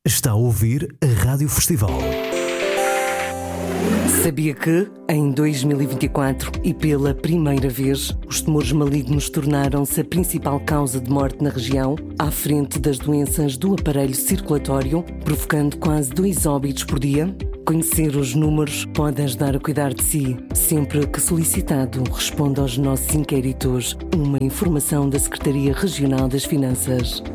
Está a ouvir a Rádio Festival. Sabia que, em 2024 e pela primeira vez, os tumores malignos tornaram-se a principal causa de morte na região, à frente das doenças do aparelho circulatório, provocando quase 2 óbitos por dia? Conhecer os números pode ajudar a cuidar de si. Sempre que solicitado, responda aos nossos inquéritos. Uma informação da Secretaria Regional das Finanças.